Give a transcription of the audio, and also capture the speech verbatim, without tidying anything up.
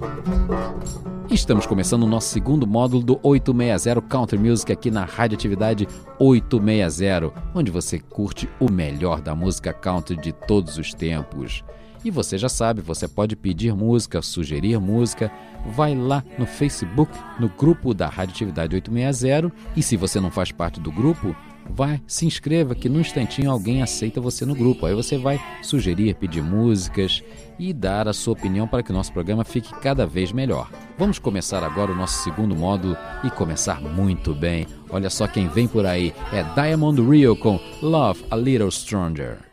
Estamos começando o nosso segundo módulo do oitocentos e sessenta Country Music aqui na Radioatividade oitocentos e sessenta, onde você curte o melhor da música country de todos os tempos. E você já sabe, você pode pedir música, sugerir música, vai lá no Facebook, no grupo da Radioatividade oitocentos e sessenta, e se você não faz parte do grupo, vai, se inscreva que num instantinho alguém aceita você no grupo. Aí você vai sugerir, pedir músicas e dar a sua opinião para que o nosso programa fique cada vez melhor. Vamos começar agora o nosso segundo módulo e começar muito bem. Olha só quem vem por aí, é Diamond Rio com Love a Little Stronger.